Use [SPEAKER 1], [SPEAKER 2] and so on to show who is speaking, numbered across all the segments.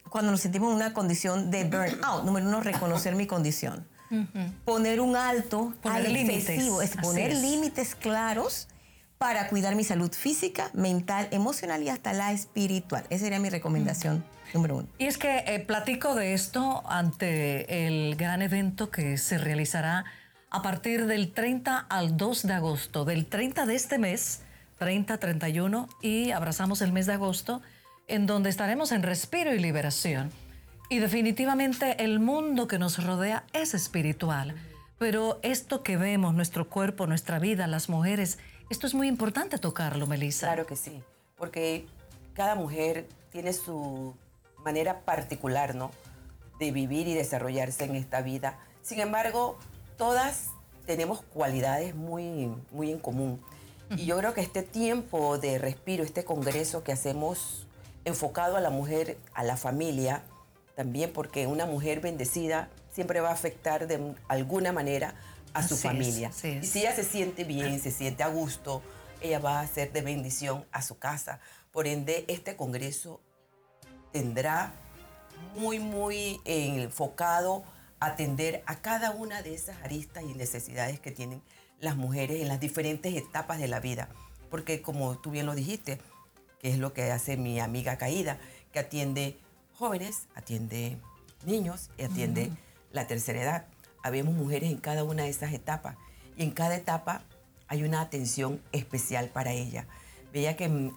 [SPEAKER 1] cuando nos sentimos en una condición de burnout. Número uno, reconocer mi condición. Poner un alto al excesivo, es poner límites claros para cuidar mi salud física, mental, emocional y hasta la espiritual. Esa sería mi recomendación número uno.
[SPEAKER 2] Y es que platico de esto ante el gran evento que se realizará a partir del 30 al 2 de agosto, del 30 de este mes, 30, 31, y abrazamos el mes de agosto, en donde estaremos en respiro y liberación. Y definitivamente el mundo que nos rodea es espiritual. Pero esto que vemos, nuestro cuerpo, nuestra vida, las mujeres, esto es muy importante tocarlo, Melissa.
[SPEAKER 3] Claro que sí, porque cada mujer tiene su manera particular, ¿no?, de vivir y desarrollarse en esta vida. Sin embargo, todas tenemos cualidades muy en común. Y yo creo que este tiempo de respiro, este congreso que hacemos enfocado a la mujer, a la familia, también porque una mujer bendecida siempre va a afectar de alguna manera a su familia. Y si ella se siente bien, se siente a gusto, ella va a ser de bendición a su casa. Por ende, este congreso tendrá muy enfocado a atender a cada una de esas aristas y necesidades que tienen las mujeres en las diferentes etapas de la vida. Porque como tú bien lo dijiste, que es lo que hace mi amiga Caída, que atiende jóvenes, atiende niños y atiende la tercera edad. Habemos mujeres en cada una de esas etapas y en cada etapa hay una atención especial para ella. Veía que en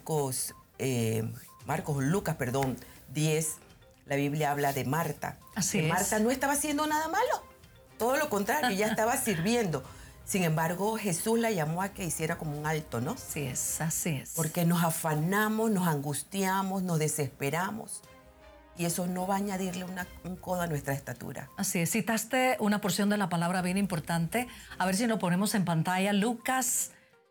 [SPEAKER 3] Lucas 10, la Biblia habla de Marta.
[SPEAKER 2] Así
[SPEAKER 3] que
[SPEAKER 2] es.
[SPEAKER 3] Marta no estaba haciendo nada malo, todo lo contrario, ella estaba sirviendo. Sin embargo, Jesús la llamó a que hiciera como un alto, ¿no?
[SPEAKER 2] Así es.
[SPEAKER 3] Porque nos afanamos, nos angustiamos, nos desesperamos. Y eso no va a añadirle un codo a nuestra estatura.
[SPEAKER 2] Así es. Citaste una porción de la palabra bien importante. A ver si lo ponemos en pantalla. Lucas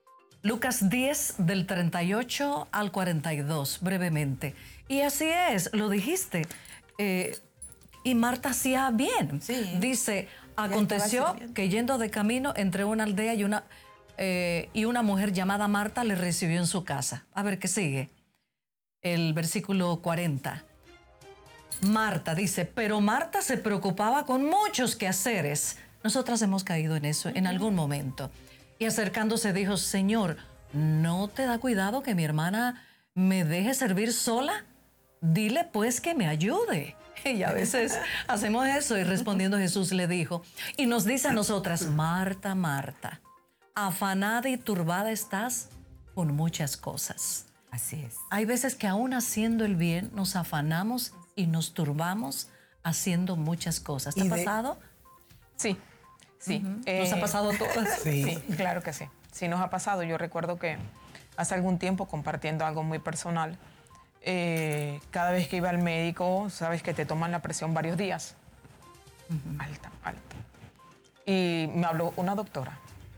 [SPEAKER 2] 10, del 38 al 42, brevemente. Y así es, lo dijiste. Y Marta hacía bien.
[SPEAKER 3] Sí.
[SPEAKER 2] Dice, aconteció que yendo de camino entre una aldea y una mujer llamada Marta le recibió en su casa. A ver qué sigue. El versículo 40. Marta dice, pero Marta se preocupaba con muchos quehaceres. Nosotras hemos caído en eso en algún momento. Y acercándose dijo, Señor, ¿no te da cuidado que mi hermana me deje servir sola? Dile pues que me ayude. Y a veces hacemos eso. Y respondiendo Jesús le dijo, y nos dice a nosotras, Marta, Marta, afanada y turbada estás con muchas cosas.
[SPEAKER 3] Así es.
[SPEAKER 2] Hay veces que aún haciendo el bien nos afanamos y nos turbamos haciendo muchas cosas. ¿Te ha pasado?
[SPEAKER 4] Sí.
[SPEAKER 2] ¿Nos ha pasado a todas?
[SPEAKER 4] Sí, claro que sí. Sí nos ha pasado. Yo recuerdo que hace algún tiempo, compartiendo algo muy personal, cada vez que iba al médico, sabes que te toman la presión varios días. Alta. Y me habló una doctora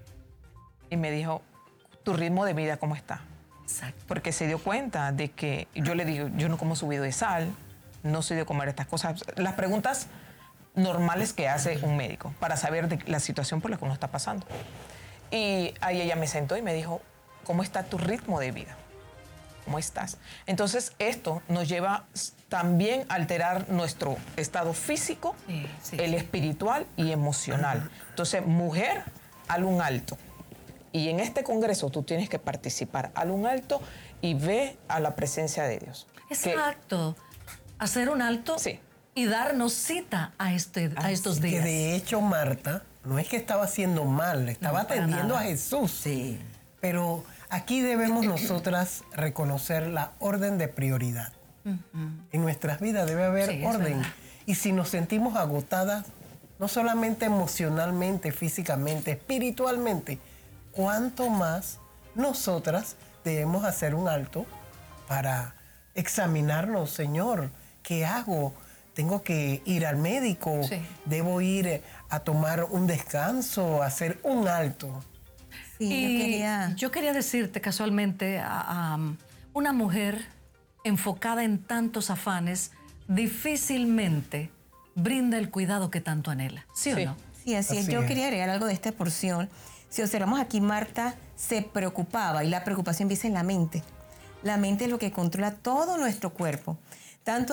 [SPEAKER 4] y me dijo, ¿tu ritmo de vida cómo está?
[SPEAKER 2] Exacto.
[SPEAKER 4] Porque se dio cuenta de que yo le digo, yo no como subido de sal, no soy de comer estas cosas. Las preguntas normales que hace un médico para saber de la situación por la que uno está pasando. Y ahí ella me sentó y me dijo, ¿cómo está tu ritmo de vida? ¿Cómo estás? Entonces esto nos lleva también a alterar nuestro estado físico, el espiritual y emocional. Entonces, mujer, haz un alto. Y en este congreso tú tienes que participar, haz un alto y ve a la presencia de Dios.
[SPEAKER 2] Exacto. Hacer un alto y darnos cita a estos días.
[SPEAKER 5] Que de hecho Marta no es que estaba haciendo mal, estaba atendiendo a Jesús.
[SPEAKER 3] Sí.
[SPEAKER 5] Pero aquí debemos nosotras reconocer la orden de prioridad. En nuestras vidas debe haber orden. Y si nos sentimos agotadas, no solamente emocionalmente, físicamente, espiritualmente, cuánto más nosotras debemos hacer un alto para examinarnos, Señor, ¿qué hago? ¿Tengo que ir al médico? ¿Debo ir a tomar un descanso, hacer un alto?
[SPEAKER 1] Sí,
[SPEAKER 2] y yo quería decirte casualmente, a una mujer enfocada en tantos afanes, difícilmente brinda el cuidado que tanto anhela. ¿Sí o no?
[SPEAKER 1] Sí, así es. Yo quería agregar algo de esta porción. Si observamos aquí, Marta se preocupaba y la preocupación empieza en la mente. La mente es lo que controla todo nuestro cuerpo. Tanto